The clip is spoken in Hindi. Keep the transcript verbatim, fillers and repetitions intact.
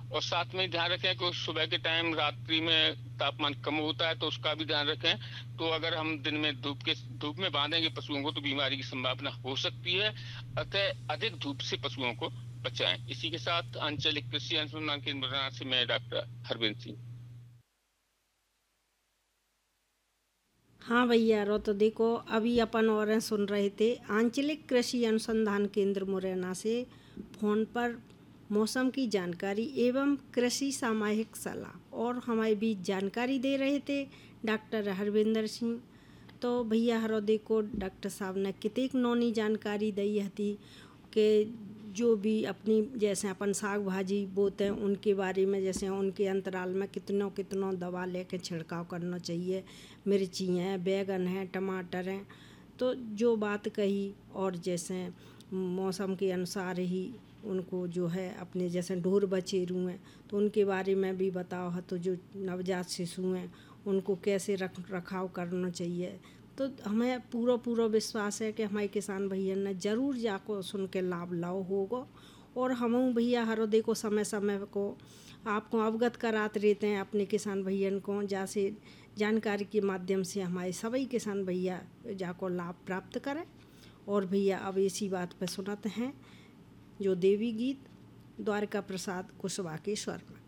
और साथ में ध्यान रखें कि सुबह के टाइम रात्रि में तापमान कम होता है, तो उसका भी ध्यान रखें। तो अगर हम दिन में धूप के धूप में बांधेंगे पशुओं को तो बीमारी की संभावना हो सकती है, अतः अधिक धूप से पशुओं को बचाएं। इसी के साथ आंचलिक कृषि अनुसंधान केंद्र मुरैना से मैं डॉक्टर हरविंद सिंह। हाँ भैया रो तो देखो, अभी अपन और सुन रहे थे आंचलिक कृषि अनुसंधान केंद्र मुरैना से फोन पर मौसम की जानकारी एवं कृषि सामयिक सलाह और हमारे बीच जानकारी दे रहे थे डॉक्टर हरविंदर सिंह। तो भैया हरो देखो, डॉक्टर साहब ने कितनी नौनी जानकारी दी हती कि जो भी अपनी जैसे अपन साग भाजी बोते हैं उनके बारे में, जैसे उनके अंतराल में कितनों कितनों दवा लेके छिड़काव करना चाहिए। मिर्ची हैं, बैगन हैं, टमाटर हैं, तो जो बात कही। और जैसे मौसम के अनुसार ही उनको जो है अपने जैसे ढोर बछेरू हैं तो उनके बारे में भी बताओ है। तो जो नवजात शिशु हैं उनको कैसे रख रखाव करना चाहिए। तो हमें पूरा पूरा विश्वास है कि हमारे किसान भैया ने ज़रूर जाको सुन के लाभ लाओ होगा। और हम भैया हरो देखो समय समय को आपको अवगत कराते रहते हैं अपने किसान भैया को, जैसे जानकारी के माध्यम से हमारे सभी किसान भैया जाको लाभ प्राप्त करें। और भैया अब इसी बात पर सुनाते हैं जो देवी गीत द्वारका प्रसाद कुशवाहा के स्वर में।